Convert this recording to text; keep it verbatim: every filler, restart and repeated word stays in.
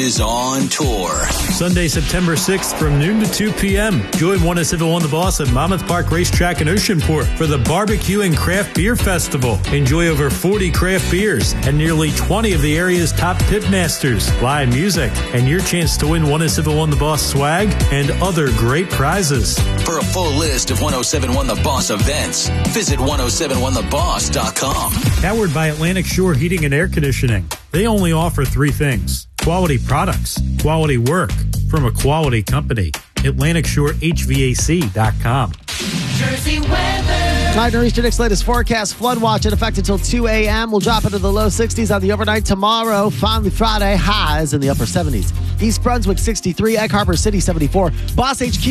is on tour. Sunday, September sixth from noon to two p.m. Join one oh seven one The Boss at Monmouth Park Racetrack in Oceanport for the Barbecue and Craft Beer Festival. Enjoy over forty craft beers and nearly twenty of the area's top pitmasters, live music, and your chance to win one oh seven one The Boss swag and other great prizes. For a full list of one oh seven one The Boss events, visit ten seventy-one the boss dot com. Powered by Atlantic Shore Heating and Air Conditioning. They only offer three things: quality products, quality work from a quality company. Atlantic Shore H V A C dot com. Jersey weather. Tonight, Nor'easter Nick's latest forecast. Flood watch in effect until two a.m. We'll drop into the low sixties on the overnight tomorrow. Finally, Friday, highs in the upper seventies. East Brunswick, sixty-three. Egg Harbor City, seventy-four. Boss H Q.